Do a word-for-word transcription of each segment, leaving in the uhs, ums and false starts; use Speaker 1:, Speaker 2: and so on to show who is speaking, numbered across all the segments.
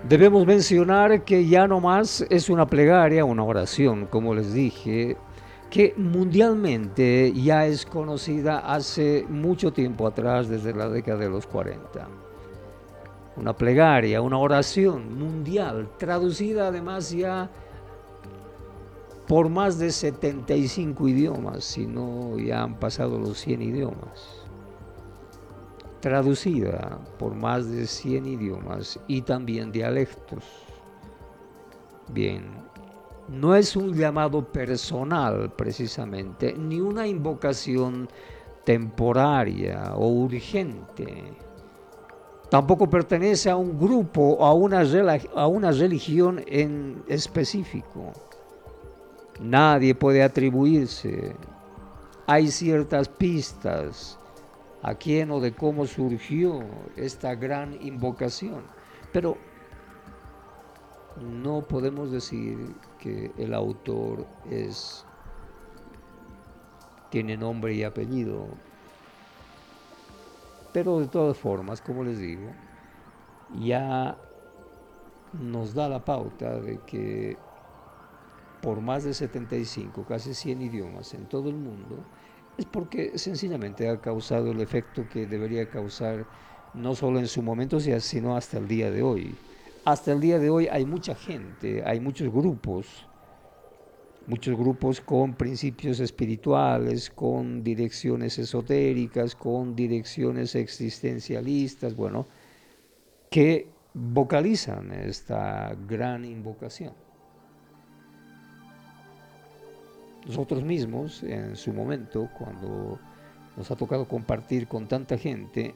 Speaker 1: Debemos mencionar que ya no más es una plegaria, una oración, como les dije, que mundialmente ya es conocida hace mucho tiempo atrás, desde la década de los cuarenta. Una plegaria, una oración mundial, traducida además ya por más de setenta y cinco idiomas, si no ya han pasado los cien idiomas. Traducida por más de cien idiomas y también dialectos. Bien, no es un llamado personal precisamente, ni una invocación temporaria o urgente. Tampoco pertenece a un grupo o a una, a una religión en específico. Nadie puede atribuirse. Hay ciertas pistas a quién o de cómo surgió esta gran invocación, pero no podemos decir que el autor es, tiene nombre y apellido. Pero de todas formas, como les digo, ya nos da la pauta de que por más de setenta y cinco, casi cien idiomas en todo el mundo, es porque sencillamente ha causado el efecto que debería causar no solo en su momento, sino hasta el día de hoy. Hasta el día de hoy hay mucha gente, hay muchos grupos, muchos grupos con principios espirituales, con direcciones esotéricas, con direcciones existencialistas, bueno, que vocalizan esta gran invocación. Nosotros mismos, en su momento, cuando nos ha tocado compartir con tanta gente,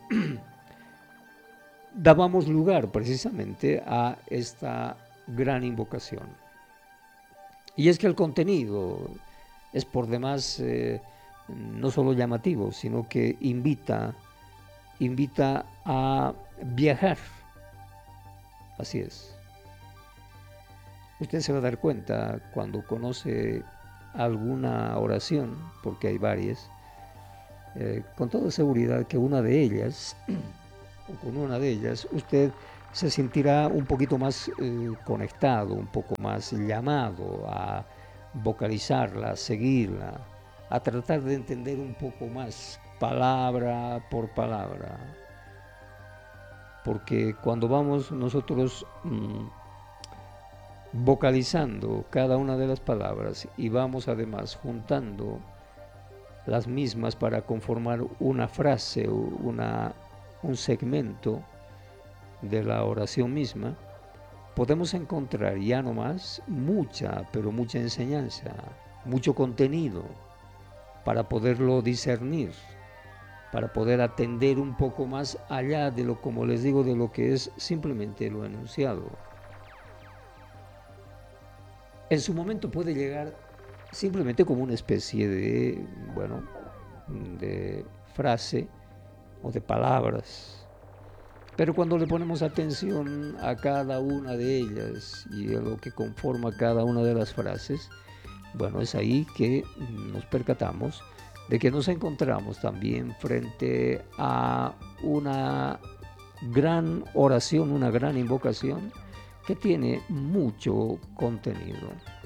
Speaker 1: dábamos lugar precisamente a esta gran invocación. Y es que el contenido es por demás eh, no solo llamativo, sino que invita, invita a viajar. Así es. Usted se va a dar cuenta cuando conoce alguna oración, porque hay varias, eh, con toda seguridad que una de ellas, o con una de ellas, usted se sentirá un poquito más eh, conectado, un poco más llamado a vocalizarla, a seguirla, a tratar de entender un poco más, palabra por palabra. Porque cuando vamos nosotros mmm, vocalizando cada una de las palabras y vamos además juntando las mismas para conformar una frase o una, un segmento de la oración misma, podemos encontrar ya no más mucha, pero mucha enseñanza, mucho contenido para poderlo discernir, para poder atender un poco más allá de lo, como les digo, de lo que es simplemente lo enunciado. En su momento puede llegar simplemente como una especie de, bueno, de frase o de palabras. Pero cuando le ponemos atención a cada una de ellas y a lo que conforma cada una de las frases, bueno, es ahí que nos percatamos de que nos encontramos también frente a una gran oración, una gran invocación que tiene mucho contenido.